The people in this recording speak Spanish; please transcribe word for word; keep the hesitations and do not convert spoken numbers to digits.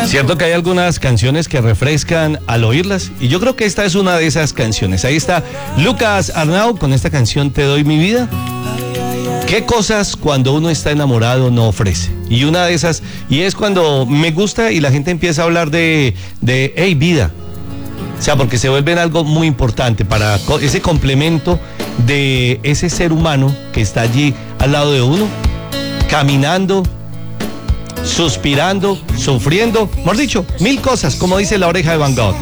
Cierto que hay algunas canciones que refrescan al oírlas y yo creo que esta es una de esas canciones. Ahí está Lucas Arnau con esta canción Te doy mi vida. ¿Qué cosas cuando uno está enamorado no ofrece? Y una de esas, y es cuando me gusta y la gente empieza a hablar de, de hey, vida. O sea, porque se vuelven algo muy importante para ese complemento de ese ser humano que está allí al lado de uno, caminando, suspirando, sufriendo, mejor dicho, mil cosas, como dice La Oreja de Van Gogh.